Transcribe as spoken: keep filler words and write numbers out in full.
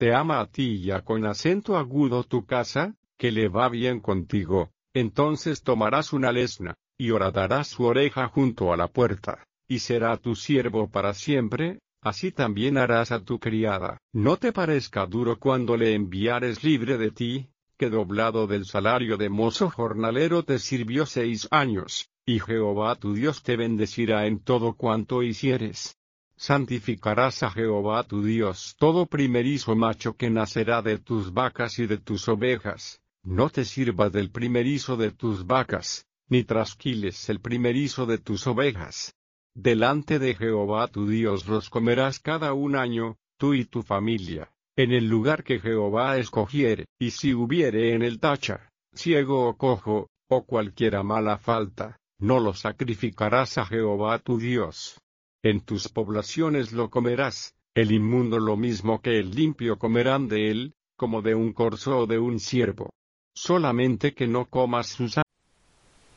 te ama a ti y a con acento agudo tu casa, que le va bien contigo, entonces tomarás una lesna, y horadarás su oreja junto a la puerta, y será tu siervo para siempre, así también harás a tu criada. No te parezca duro cuando le enviares libre de ti, que doblado del salario de mozo jornalero te sirvió seis años, y Jehová tu Dios te bendecirá en todo cuanto hicieres. Santificarás a Jehová tu Dios todo primerizo macho que nacerá de tus vacas y de tus ovejas, no te sirvas del primerizo de tus vacas, ni trasquiles el primerizo de tus ovejas. Delante de Jehová tu Dios los comerás cada un año, tú y tu familia, en el lugar que Jehová escogiere, y si hubiere en el tacha, ciego o cojo, o cualquiera mala falta, no lo sacrificarás a Jehová tu Dios. En tus poblaciones lo comerás, el inmundo lo mismo que el limpio comerán de él, como de un corzo o de un ciervo. Solamente que no comas su sangre.